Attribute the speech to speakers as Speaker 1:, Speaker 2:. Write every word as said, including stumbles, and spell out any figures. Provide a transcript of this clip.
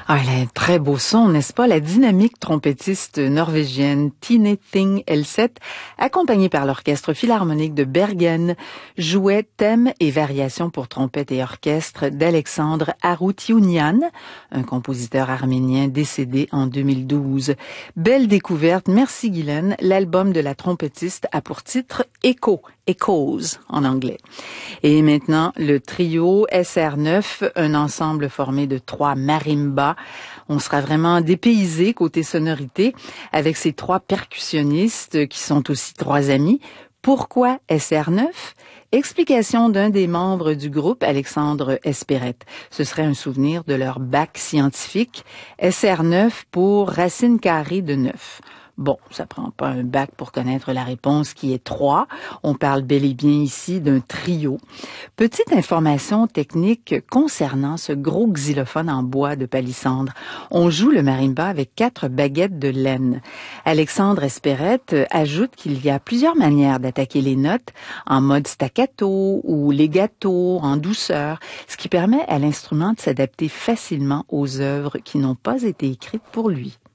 Speaker 1: Ah, elle a un très beau son, n'est-ce pas? La dynamique trompettiste norvégienne Tine Thing Elseth, accompagnée par l'Orchestre philharmonique de Bergen, jouait thèmes et variations pour trompette et orchestre d'Alexandre Aroutiounian, un compositeur arménien décédé en deux mille douze. Belle découverte, merci Guylaine. L'album de la trompettiste a pour titre Echo, Echoes en anglais. Et maintenant, le trio S R neuf, un ensemble formé de trois marimbas. On sera vraiment dépaysé côté sonorité avec ces trois percussionnistes qui sont aussi trois amis. Pourquoi S R neuf? Explication d'un des membres du groupe, Alexandre Espérette. Ce serait un souvenir de leur bac scientifique. S R neuf pour racine carrée de neuf. Bon, ça prend pas un bac pour connaître la réponse qui est trois. On parle bel et bien ici d'un trio. Petite information technique concernant ce gros xylophone en bois de palissandre. On joue le marimba avec quatre baguettes de laine. Alexandre Espérette ajoute qu'il y a plusieurs manières d'attaquer les notes, en mode staccato ou legato, en douceur, ce qui permet à l'instrument de s'adapter facilement aux œuvres qui n'ont pas été écrites pour lui.